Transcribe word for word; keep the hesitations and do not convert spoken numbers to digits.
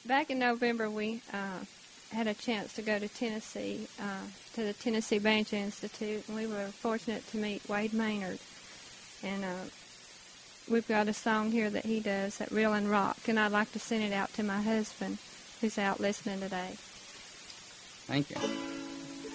back in November, we uh, had a chance to go to Tennessee, uh, to the Tennessee Banjo Institute, and we were fortunate to meet Wade Maynard. And uh, we've got a song here that he does, that Reelin' Rock, and I'd like to send it out to my husband, who's out listening today. Thank you.